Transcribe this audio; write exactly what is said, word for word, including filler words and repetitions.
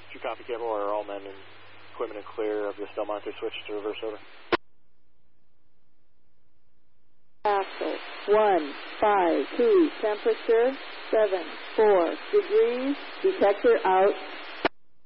two copy cable, are all men and equipment and clear of this Del Monte switch to reverse over? Axle one five two, temperature seven four degrees, detector out.